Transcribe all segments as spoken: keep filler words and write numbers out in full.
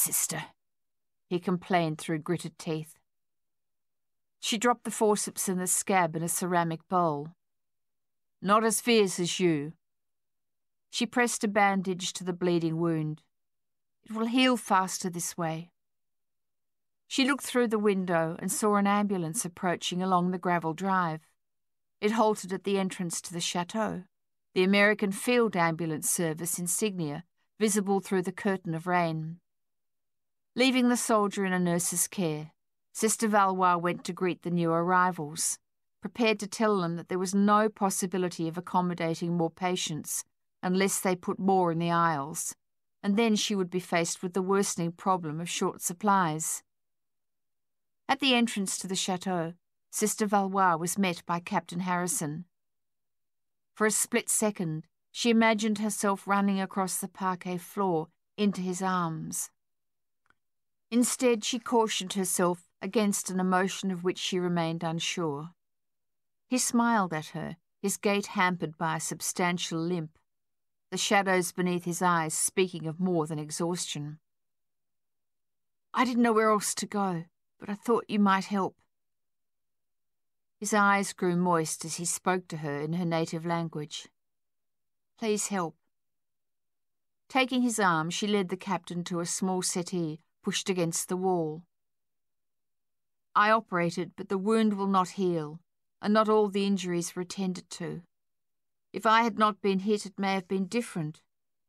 sister," he complained through gritted teeth. She dropped the forceps and the scab in a ceramic bowl. "Not as fierce as you." She pressed a bandage to the bleeding wound. "It will heal faster this way." She looked through the window and saw an ambulance approaching along the gravel drive. It halted at the entrance to the chateau, the American Field Ambulance Service insignia visible through the curtain of rain. Leaving the soldier in a nurse's care, Sister Valois went to greet the new arrivals, prepared to tell them that there was no possibility of accommodating more patients unless they put more in the aisles, and then she would be faced with the worsening problem of short supplies. At the entrance to the chateau, Sister Valois was met by Captain Harrison. For a split second, she imagined herself running across the parquet floor into his arms. Instead, she cautioned herself against an emotion of which she remained unsure. He smiled at her, his gait hampered by a substantial limp, the shadows beneath his eyes speaking of more than exhaustion. "I didn't know where else to go, but I thought you might help." His eyes grew moist as he spoke to her in her native language. "Please help." Taking his arm, she led the captain to a small settee pushed against the wall. "I operated, but the wound will not heal, and not all the injuries were attended to. If I had not been hit, it may have been different.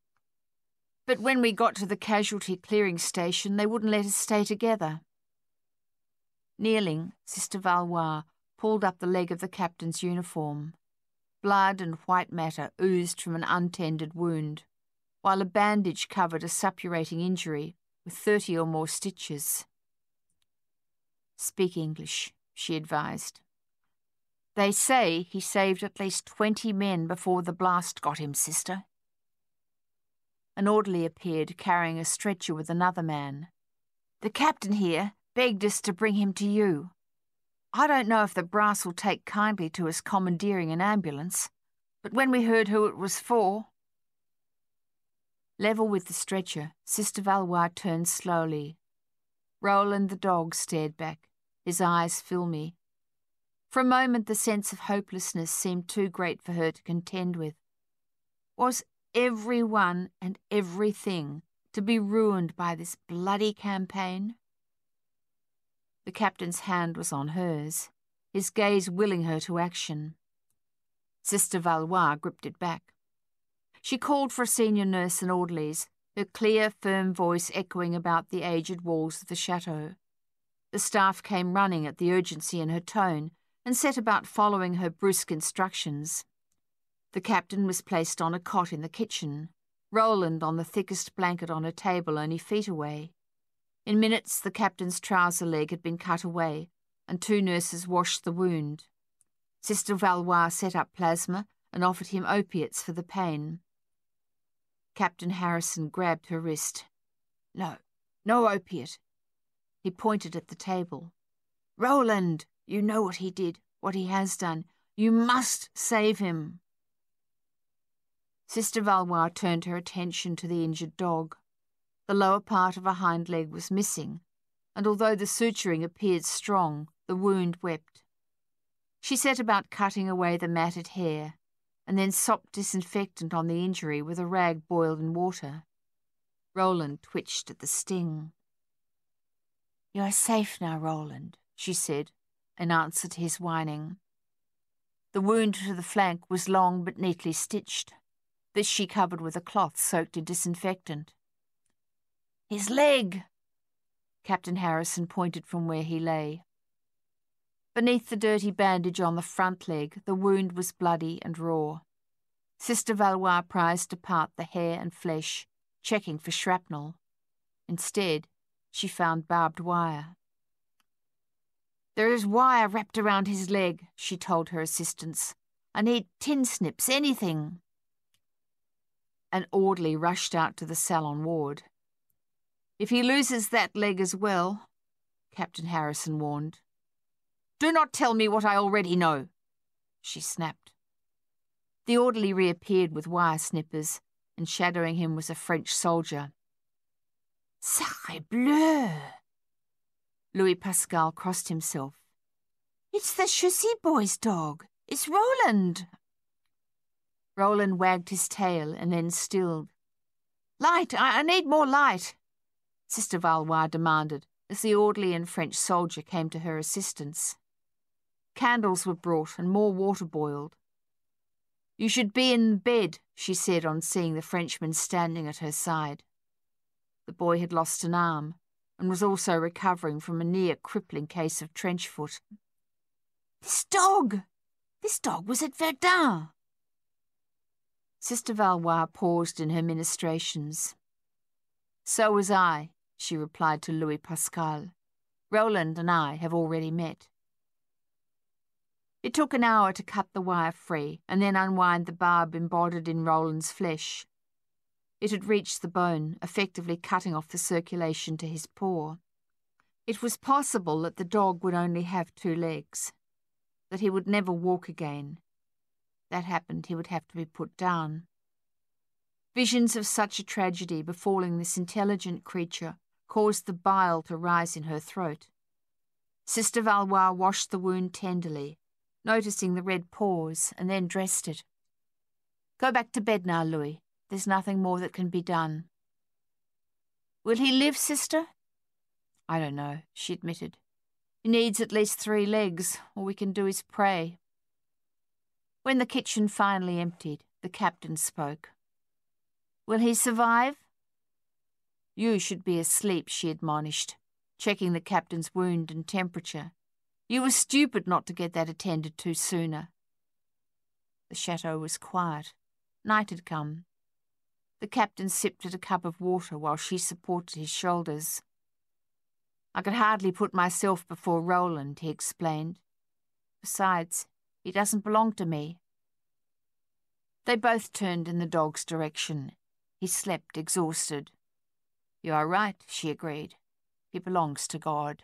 But when we got to the casualty clearing station, they wouldn't let us stay together." Kneeling, Sister Valois pulled up the leg of the captain's uniform. Blood and white matter oozed from an untended wound, while a bandage covered a suppurating injury with thirty or more stitches. "Speak English," she advised. "They say he saved at least twenty men before the blast got him, sister." An orderly appeared carrying a stretcher with another man. "The captain here begged us to bring him to you. I don't know if the brass will take kindly to us commandeering an ambulance, but when we heard who it was for—" Level with the stretcher, Sister Valois turned slowly. Roland the dog stared back, his eyes filmy. For a moment the sense of hopelessness seemed too great for her to contend with. Was everyone and everything to be ruined by this bloody campaign? The captain's hand was on hers, his gaze willing her to action. Sister Valois gripped it back. She called for a senior nurse and orderlies, her clear, firm voice echoing about the aged walls of the chateau. The staff came running at the urgency in her tone and set about following her brusque instructions. The captain was placed on a cot in the kitchen, Roland on the thickest blanket on a table only feet away. In minutes the captain's trouser leg had been cut away, and two nurses washed the wound. Sister Valois set up plasma and offered him opiates for the pain. Captain Harrison grabbed her wrist. "No, no opiate." He pointed at the table. "Roland, you know what he did, what he has done. You must save him." Sister Valois turned her attention to the injured dog. The lower part of a hind leg was missing, and although the suturing appeared strong, the wound wept. She set about cutting away the matted hair, and then sopped disinfectant on the injury with a rag boiled in water. Roland twitched at the sting. "You are safe now, Roland," she said, in answer to his whining. The wound to the flank was long but neatly stitched. This she covered with a cloth soaked in disinfectant. "His leg!" Captain Harrison pointed from where he lay. Beneath the dirty bandage on the front leg, the wound was bloody and raw. Sister Valois prized apart the hair and flesh, checking for shrapnel. Instead, she found barbed wire. "There is wire wrapped around his leg," she told her assistants. "I need tin snips, anything." An orderly rushed out to the salon ward. "If he loses that leg as well," Captain Harrison warned. "Do not tell me what I already know," she snapped. The orderly reappeared with wire snippers, and shadowing him was a French soldier. Sacré bleu! Louis Pascal crossed himself. It's the Chaussee boy's dog. It's Roland. Roland wagged his tail and then stilled. Light! I, I need more light, Sister Valois demanded as the orderly and French soldier came to her assistance. Candles were brought and more water boiled. You should be in bed, she said on seeing the Frenchman standing at her side. The boy had lost an arm and was also recovering from a near crippling case of trench foot. This dog! This dog was at Verdun! Sister Valois paused in her ministrations. So was I, she replied to Louis Pascal. Roland and I have already met. It took an hour to cut the wire free and then unwind the barb embodied in Roland's flesh. It had reached the bone, effectively cutting off the circulation to his paw. It was possible that the dog would only have two legs, that he would never walk again. That happened, he would have to be put down. Visions of such a tragedy befalling this intelligent creature caused the bile to rise in her throat. Sister Valois washed the wound tenderly, noticing the red paws, and then dressed it. Go back to bed now, Louis. There's nothing more that can be done. Will he live, sister? I don't know, she admitted. He needs at least three legs. All we can do is pray. When the kitchen finally emptied, the captain spoke. Will he survive? You should be asleep, she admonished, checking the captain's wound and temperature. You were stupid not to get that attended to sooner. The chateau was quiet. Night had come. The captain sipped at a cup of water while she supported his shoulders. I could hardly put myself before Roland, he explained. Besides, he doesn't belong to me. They both turned in the dog's direction. He slept, exhausted. You are right, she agreed. He belongs to God.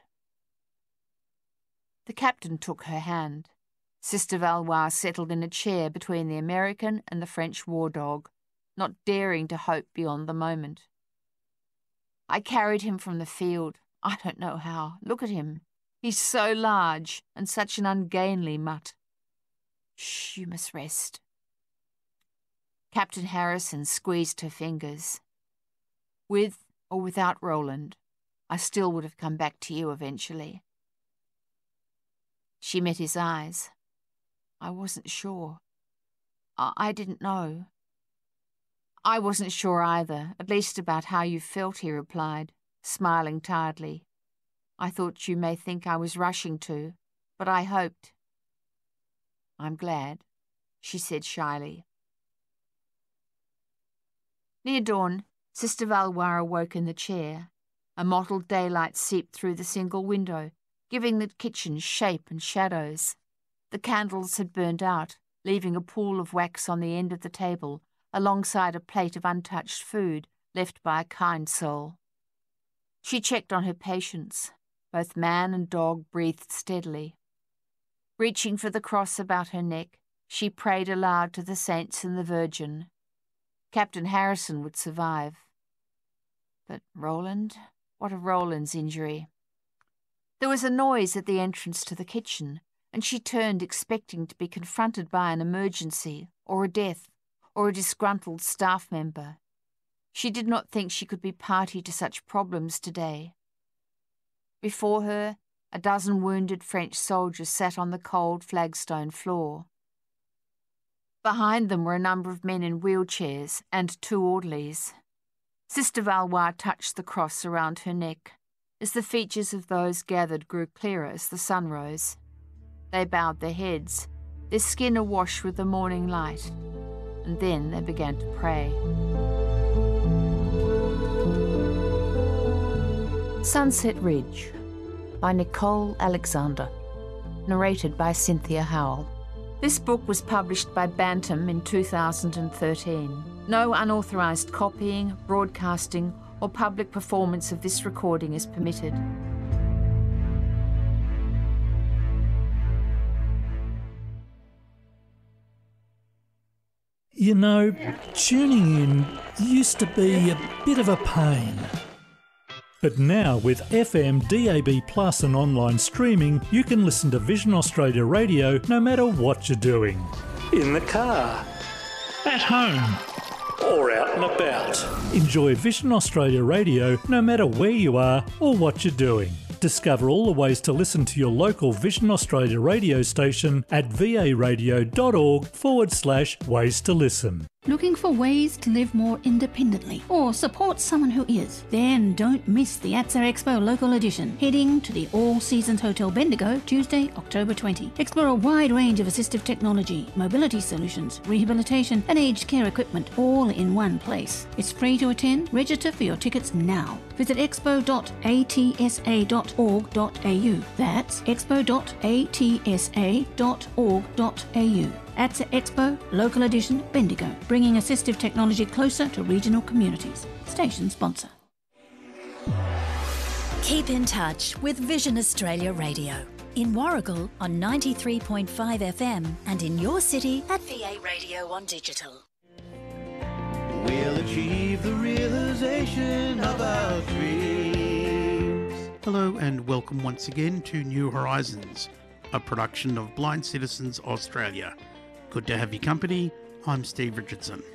The captain took her hand. Sister Valois settled in a chair between the American and the French war dog, not daring to hope beyond the moment. I carried him from the field. I don't know how. Look at him. He's so large and such an ungainly mutt. Shh, you must rest. Captain Harrison squeezed her fingers. With or without Roland, I still would have come back to you eventually. She met his eyes. I wasn't sure. I, I didn't know. I wasn't sure either, at least about how you felt, he replied, smiling tiredly. I thought you may think I was rushing to, but I hoped. I'm glad, she said shyly. Near dawn, Sister Valois awoke in the chair. A mottled daylight seeped through the single window, giving the kitchen shape and shadows. The candles had burned out, leaving a pool of wax on the end of the table, alongside a plate of untouched food left by a kind soul. She checked on her patients. Both man and dog breathed steadily. Reaching for the cross about her neck, she prayed aloud to the saints and the Virgin. Captain Harrison would survive. But Roland? What of Roland's injury? There was a noise at the entrance to the kitchen, and she turned expecting to be confronted by an emergency, or a death, or a disgruntled staff member. She did not think she could be party to such problems today. Before her, a dozen wounded French soldiers sat on the cold flagstone floor. Behind them were a number of men in wheelchairs and two orderlies. Sister Valois touched the cross around her neck as the features of those gathered grew clearer as the sun rose. They bowed their heads, their skin awash with the morning light, and then they began to pray. Sunset Ridge by Nicole Alexander, narrated by Cynthia Howell. This book was published by Bantam in two thousand thirteen. No unauthorized copying, broadcasting, or public performance of this recording is permitted. You know, tuning in used to be a bit of a pain. But now with F M, D A B plus and online streaming, you can listen to Vision Australia Radio no matter what you're doing. In the car, at home, or out and about. Enjoy Vision Australia Radio no matter where you are or what you're doing. Discover all the ways to listen to your local Vision Australia radio station at varadio.org forward slash ways to listen. Looking for ways to live more independently or support someone who is? Then don't miss the A T S A Expo Local Edition, heading to the All Seasons Hotel Bendigo Tuesday, October twentieth. Explore a wide range of assistive technology, mobility solutions, rehabilitation and aged care equipment all in one place. It's free to attend. Register for your tickets now. Visit expo dot a t s a dot org dot a u. That's expo dot a t s a dot org dot a u. A T S A Expo Local Edition Bendigo, bringing assistive technology closer to regional communities. Station sponsor. Keep in touch with Vision Australia Radio. In Warragul on ninety-three point five F M and in your city at V A Radio on digital. We'll achieve the realisation of our dreams. Hello and welcome once again to New Horizons, a production of Blind Citizens Australia. Good to have your company. I'm Steve Richardson.